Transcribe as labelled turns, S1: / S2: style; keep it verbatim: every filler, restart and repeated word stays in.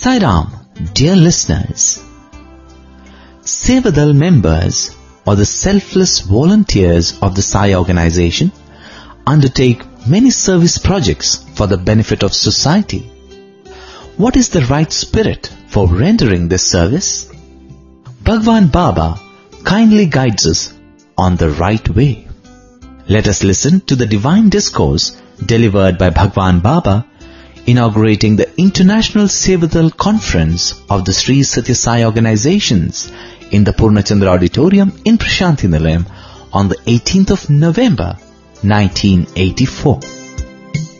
S1: Sai Ram, dear listeners. Sevadal members, or the selfless volunteers of the Sai organization, undertake many service projects for the benefit of society. What is the right spirit for rendering this service? Bhagwan Baba kindly guides us on the right way. Let us listen to the divine discourse delivered by Bhagwan Baba, inaugurating the International Sevadal Conference of the Sri Satya Sai organizations in the Purnachandra Auditorium in Prashanthi Nilayam on the eighteenth of November nineteen eighty-four.